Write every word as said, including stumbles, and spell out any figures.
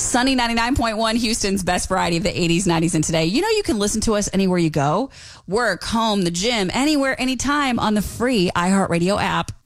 Sunny ninety-nine point one, Houston's best variety of the eighties, nineties, and today. You know you can listen to us anywhere you go. Work, home, the gym, anywhere, anytime on the free iHeartRadio app.